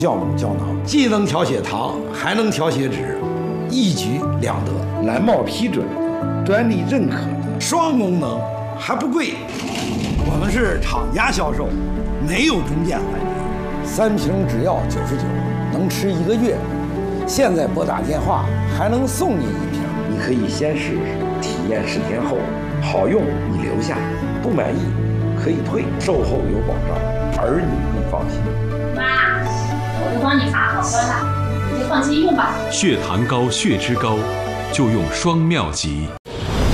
酵母胶囊，既能调血糖，还能调血脂，一举两得。蓝茂批准的，专利认可的，双功能，还不贵。我们是厂家销售，没有中间环节。3瓶只要99，能吃1个月。现在拨打电话还能送你1瓶，你可以先试试，体验10天后好用你留下，不满意可以退，售后有保障，儿女更放心。 妈，我都帮你查好了，你就放心用吧。 血糖高、血脂高，就用双妙吉。